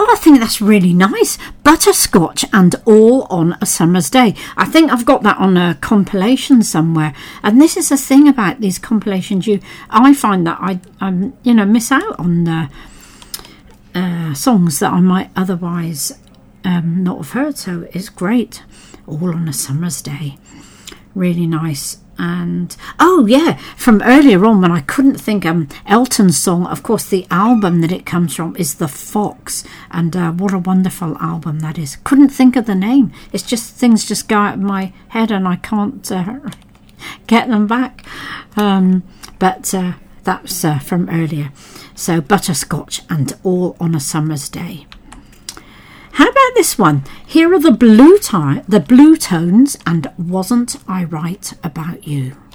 I think that's really nice. Butterscotch and All on a Summer's Day. I think I've got that on a compilation somewhere. And this is the thing about these compilations. I find that I miss out on the songs that I might otherwise not have heard. So it's great. All on a Summer's Day. Really nice. And from earlier on when I couldn't think Elton's song, of course the album that it comes from is The Fox, and what a wonderful album that is. Couldn't think of the name. It's just things just go out of my head and I can't get them back, but that's from earlier. So Butterscotch and All on a Summer's Day. How about this one? Here are the Blue Tones and Wasn't I Right About You?